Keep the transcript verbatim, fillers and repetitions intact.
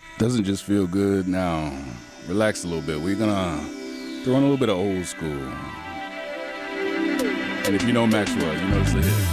Doesn't just feel good now. Relax a little bit. We're gonna throw in a little bit of old school. And if you know Maxwell, you know it's a hit.